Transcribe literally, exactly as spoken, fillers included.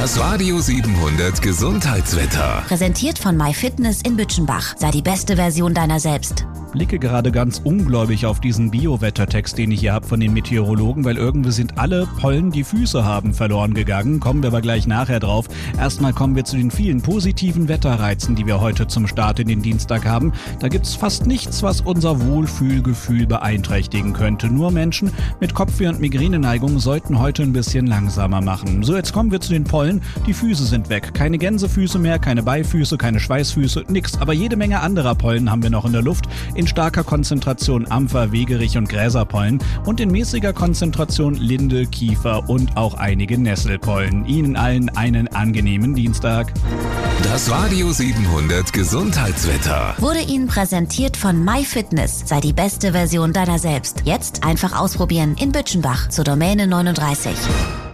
Das Radio siebenhundert Gesundheitswetter. Präsentiert von MyFitness in Bütchenbach. Sei die beste Version deiner selbst. Blicke gerade ganz ungläubig auf diesen Bio-Wettertext, den ich hier habe von den Meteorologen, weil irgendwie sind alle Pollen, die Füße haben, verloren gegangen. Kommen wir aber gleich nachher drauf. Erstmal kommen wir zu den vielen positiven Wetterreizen, die wir heute zum Start in den Dienstag haben. Da gibt's fast nichts, was unser Wohlfühlgefühl beeinträchtigen könnte. Nur Menschen mit Kopfweh und Migräneneigung sollten heute ein bisschen langsamer machen. So, jetzt kommen wir zu den Pollen. Die Füße sind weg. Keine Gänsefüße mehr, keine Beifüße, keine Schweißfüße, nix. Aber jede Menge anderer Pollen haben wir noch in der Luft. In starker Konzentration Ampfer, Wegerich und Gräserpollen und in mäßiger Konzentration Linde, Kiefer und auch einige Nesselpollen. Ihnen allen einen angenehmen Dienstag. Das Radio siebenhundert Gesundheitswetter Wurde Ihnen präsentiert von MyFitness. Sei die beste Version deiner selbst. Jetzt einfach ausprobieren in Bütchenbach zur Domäne neununddreißig.